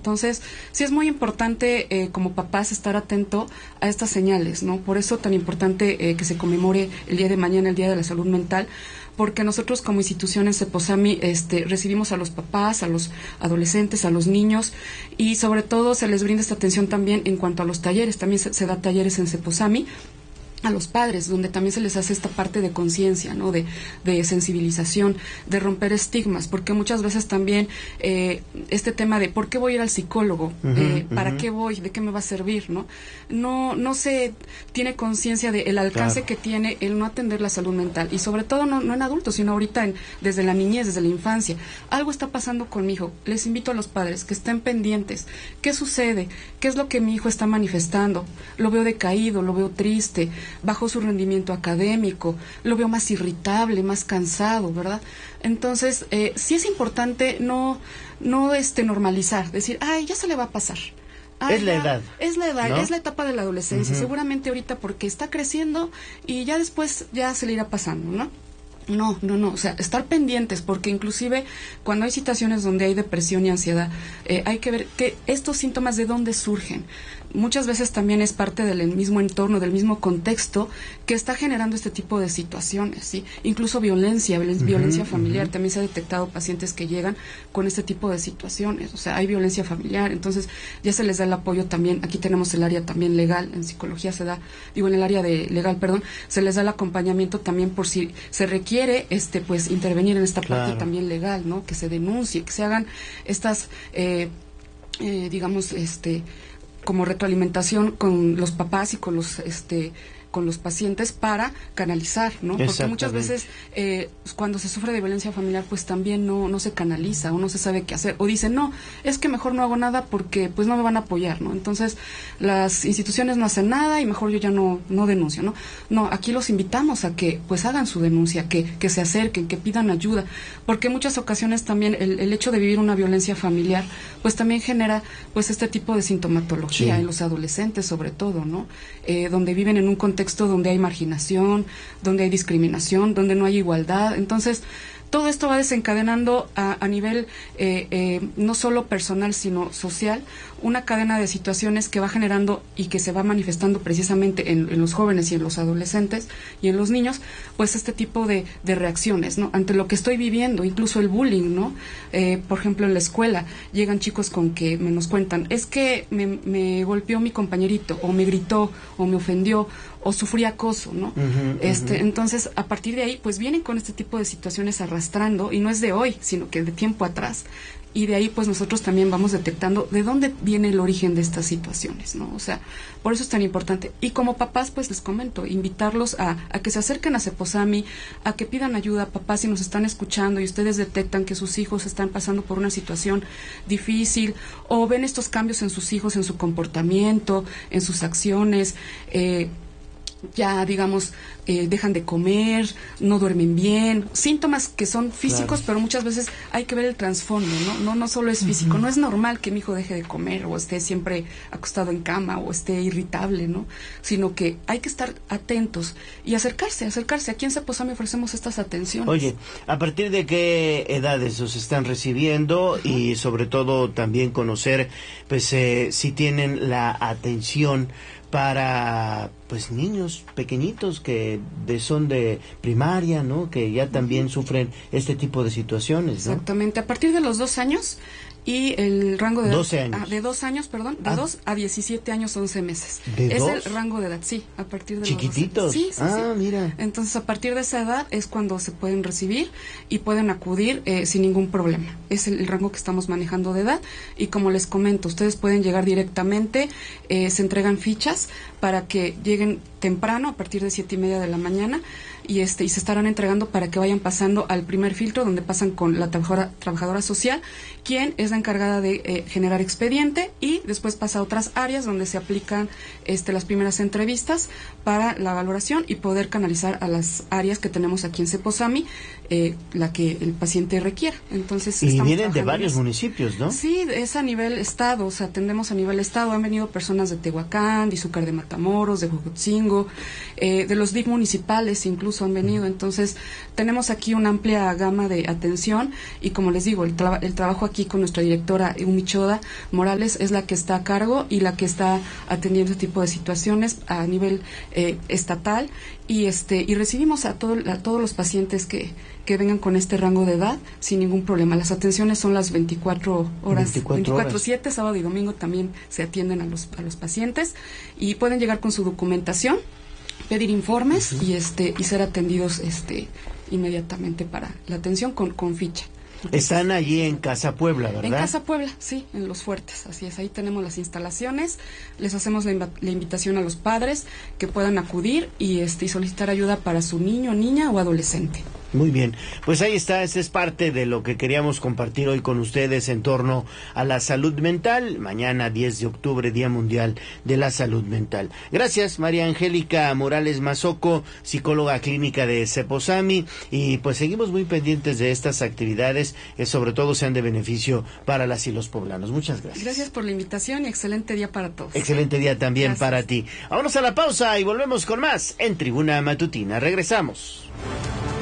Entonces, sí es muy importante como papás estar atento a estas señales, ¿no? Por eso tan importante que se conmemore el día de mañana, el Día de la Salud Mental, porque nosotros como institución en CEPOSAMI recibimos a los papás, a los adolescentes, a los niños, y sobre todo se les brinda esta atención también en cuanto a los talleres. También se da talleres en CEPOSAMI a los padres, donde también se les hace esta parte de conciencia, ¿no? De sensibilización, de romper estigmas, porque muchas veces también este tema de ¿por qué voy a ir al psicólogo? ¿Para qué voy? ¿De qué me va a servir? No se tiene conciencia del alcance que tiene el no atender la salud mental, y sobre todo no en adultos, sino ahorita desde la niñez, desde la infancia. Algo está pasando con mi hijo. Les invito a los padres que estén pendientes. ¿Qué sucede? ¿Qué es lo que mi hijo está manifestando? Lo veo decaído, lo veo triste, bajó su rendimiento académico, lo veo más irritable, más cansado, ¿verdad? Entonces, sí es importante no normalizar, decir, ay, ya se le va a pasar. Ay, es la edad. Es la edad, ¿no? Es la etapa de la adolescencia, seguramente ahorita porque está creciendo y ya después ya se le irá pasando, ¿no? No, o sea, estar pendientes, porque inclusive cuando hay situaciones donde hay depresión y ansiedad, hay que ver que estos síntomas de dónde surgen. Muchas veces también es parte del mismo entorno, del mismo contexto que está generando este tipo de situaciones, ¿sí? Incluso violencia familiar. También se ha detectado pacientes que llegan con este tipo de situaciones. O sea, hay violencia familiar, entonces ya se les da el apoyo también. Aquí tenemos el área también legal, en psicología en el área de legal, se les da el acompañamiento también por si se requiere pues intervenir en esta parte también legal, ¿no? Que se denuncie, que se hagan estas digamos como retroalimentación con los papás y con los pacientes para canalizar, ¿no? Porque muchas veces cuando se sufre de violencia familiar, pues también no se canaliza, o no se sabe qué hacer, o dicen, no, es que mejor no hago nada porque pues no me van a apoyar, ¿no? Entonces las instituciones no hacen nada y mejor yo ya no denuncio, ¿no? No, aquí los invitamos a que pues hagan su denuncia, que se acerquen, que pidan ayuda, porque en muchas ocasiones también el hecho de vivir una violencia familiar pues también genera pues este tipo de sintomatología en los adolescentes, sobre todo, ¿no? Donde viven en un contexto donde hay marginación, donde hay discriminación, donde no hay igualdad. Entonces, todo esto va desencadenando a nivel no solo personal, sino social, una cadena de situaciones que va generando y que se va manifestando precisamente en los jóvenes y en los adolescentes y en los niños, pues este tipo de reacciones, ¿no? Ante lo que estoy viviendo, incluso el bullying, ¿no? Por ejemplo, en la escuela llegan chicos con que nos cuentan, es que me golpeó mi compañerito, o me gritó, o me ofendió, o sufrí acoso, ¿no? Entonces, a partir de ahí, pues vienen con este tipo de situaciones arrastrando, y no es de hoy, sino que de tiempo atrás. Y de ahí, pues nosotros también vamos detectando de dónde viene el origen de estas situaciones, ¿no? O sea, por eso es tan importante. Y como papás, pues les comento, invitarlos a que se acerquen a CEPOSAMI, a que pidan ayuda. Papás, si nos están escuchando y ustedes detectan que sus hijos están pasando por una situación difícil, o ven estos cambios en sus hijos, en su comportamiento, en sus acciones, ya digamos dejan de comer, no duermen bien, síntomas que son físicos, pero muchas veces hay que ver el trasfondo, no solo es físico. No es normal que mi hijo deje de comer o esté siempre acostado en cama o esté irritable, ¿no? Sino que hay que estar atentos y acercarse. Aquí en CEPOSAMI ofrecemos estas atenciones. Oye, ¿a partir de qué edades os están recibiendo? Y sobre todo también conocer pues si tienen la atención para pues niños pequeñitos que son de primaria, ¿no? Que ya también sufren este tipo de situaciones, ¿no? Exactamente, a partir de los 2 años y el rango de edad 12 años. De 2 años, perdón, de 2 a 17 años 11 meses. Es el rango de edad, sí, a partir de chiquititos. Los 12 años. Sí. Mira. Entonces, a partir de esa edad es cuando se pueden recibir y pueden acudir sin ningún problema. Es el rango que estamos manejando de edad, y como les comento, ustedes pueden llegar directamente, se entregan fichas para que lleguen temprano, a partir de 7:30 de la mañana, y se estarán entregando para que vayan pasando al primer filtro, donde pasan con la trabajadora social, quien es la encargada de generar expediente, y después pasa a otras áreas donde se aplican las primeras entrevistas para la valoración y poder canalizar a las áreas que tenemos aquí en CEPOSAMI, la que el paciente requiera. Entonces, y vienen de varios municipios, ¿no? Sí, es a nivel estado, o sea, atendemos a nivel estado. Han venido personas de Tehuacán, de Izúcar de Matamoros, de Jojotzingo, de los DIF municipales incluso han venido. Entonces, tenemos aquí una amplia gama de atención y, como les digo, el trabajo aquí con nuestra directora Umichoda Morales es la que está a cargo y la que está atendiendo este tipo de situaciones a nivel estatal, y recibimos a todos los pacientes que vengan con este rango de edad sin ningún problema. Las atenciones son las 24 horas, 24/7, sábado y domingo también se atienden a los pacientes, y pueden llegar con su documentación, pedir informes y ser atendidos inmediatamente para la atención con ficha. Están allí en Casa Puebla, ¿verdad? En Casa Puebla, sí, en Los Fuertes, así es. Ahí tenemos las instalaciones. Les hacemos la invitación a los padres que puedan acudir y solicitar ayuda para su niño, niña o adolescente. Muy bien, pues ahí está, esa es parte de lo que queríamos compartir hoy con ustedes en torno a la salud mental. Mañana 10 de octubre, Día Mundial de la Salud Mental. Gracias, María Angélica Morales Mazoco, psicóloga clínica de Ceposami, y pues seguimos muy pendientes de estas actividades que sobre todo sean de beneficio para las y los poblanos. Muchas gracias. Gracias por la invitación y excelente día para todos. Excelente día también gracias. Para ti. Vámonos a la pausa y volvemos con más en Tribuna Matutina. Regresamos.